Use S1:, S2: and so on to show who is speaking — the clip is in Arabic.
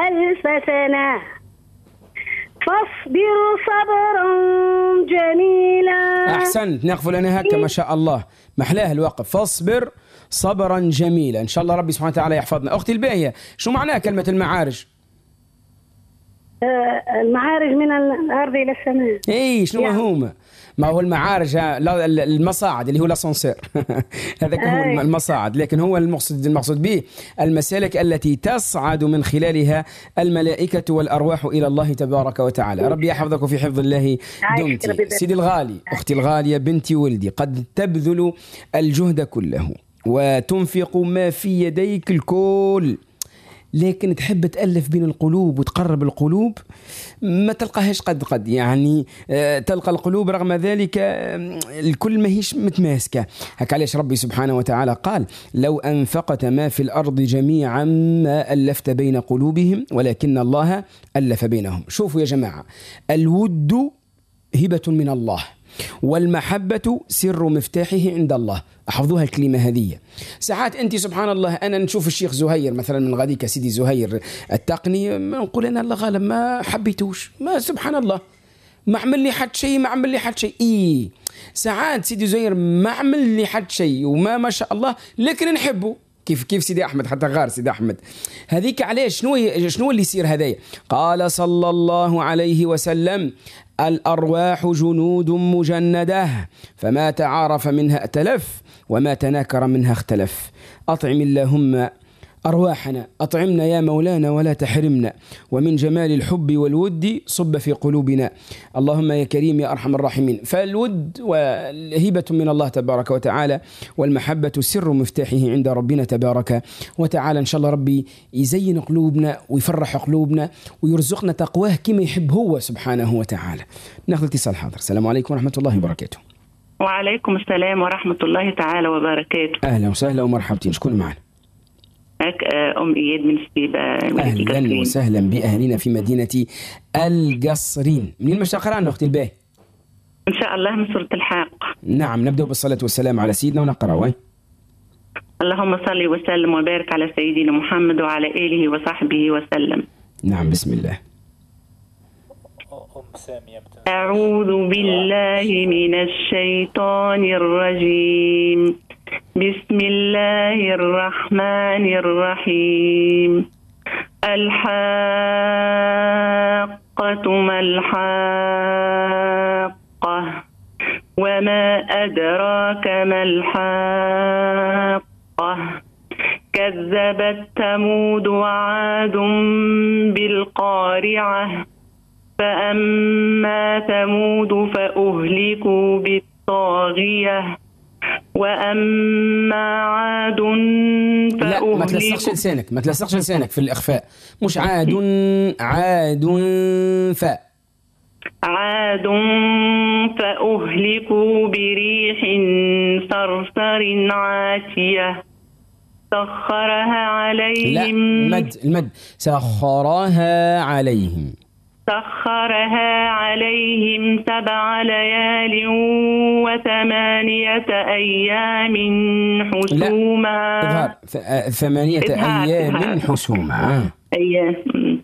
S1: ألف سنة فاصبر صبرا جميلا.
S2: أحسنت، نقف لنا هكا ما شاء الله، محلاه الوقف. فاصبر صبرا جميلا، إن شاء الله ربي سبحانه وتعالى يحفظنا. أختي الباهية، شو معناها كلمة المعارج؟
S1: المعارج من الأرض إلى السماء.
S2: إيه، شنو يعني؟ هما ما هو المعارج المصاعد اللي هو الاسانسير هذاك هو المصاعد، لكن هو المقصود به المسالك التي تصعد من خلالها الملائكة والأرواح إلى الله تبارك وتعالى. ربي يحفظك في حفظ الله دمتي. سيدي الغالي، أختي الغالية، بنتي ولدي، قد تبذل الجهد كله وتنفق ما في يديك الكل، لكن تحب تألف بين القلوب وتقرب القلوب، ما تلقاهاش قد يعني تلقى القلوب رغم ذلك الكل ما هيش متماسكة. هكا علاش ربي سبحانه وتعالى قال: لو أنفقت ما في الأرض جميعا ما ألفت بين قلوبهم ولكن الله ألف بينهم. شوفوا يا جماعة، الود هبة من الله، والمحبة سر مفتاحه عند الله. أحفظوها الكلمة هذه. ساعات أنت سبحان الله، أنا نشوف الشيخ زهير مثلا من غاديك، سيدي زهير التقني، نقول أنا الله غالب ما حبيتوش، ما سبحان الله ما عمل لي حد شيء، ما عمل لي حد شيء. إيه، ساعات سيدي زهير ما عمل لي حد شيء وما ما شاء الله، لكن نحبه كيف سيدي أحمد، حتى غار سيدي أحمد هذيك. علاش؟ شنو اللي يصير هذايا؟ قال صلى الله عليه وسلم: الأرواح جنود مجندة، فما تعارف منها ائتلف وما تناكر منها اختلف. أطعم اللهم أرواحنا، أطعمنا يا مولانا ولا تحرمنا، ومن جمال الحب والود صب في قلوبنا، اللهم يا كريم يا أرحم الراحمين. فالود هبة من الله تبارك وتعالى، والمحبة سر مفتاحه عند ربنا تبارك وتعالى. إن شاء الله ربي يزين قلوبنا ويفرح قلوبنا ويرزقنا تقواه كما يحب هو سبحانه وتعالى. ناخذ اتصال حاضر. السلام عليكم ورحمة الله وبركاته.
S3: وعليكم السلام ورحمة الله تعالى وبركاته.
S2: أهلا وسهلا ومرحبتين. شكون معنا؟
S3: أم إياد من سبيبة.
S2: أهلا وسهلا بأهلنا في مدينة القصرين. منين مش تقرأنا أختي الباهي؟
S3: إن شاء الله من سورة الحاقة.
S2: نعم، نبدأ بالصلاة والسلام على سيدنا ونقرأ.
S3: اللهم صل وسلم وبارك على سيدنا محمد وعلى آله وصحبه وسلم.
S2: نعم، بسم الله.
S3: أعوذ بالله من الشيطان الرجيم. بسم الله الرحمن الرحيم. الحاقة ما الحاقة وما أدراك ما الحاقة. كذبت ثمود وعاد بالقارعة. فأما ثمود فأهلكوا بالطاغية وأما عاد فأهلكوا.
S2: لا، ما تلصقش لسانك في الإخفاء. مش عاد
S3: عاد فأهلكوا بريح صرصر عاتية سخرها عليهم.
S2: لا، المد سخرها عليهم 7 ليال و8 أيام حسوما. لا، 8 أيام حسوما.
S3: أيام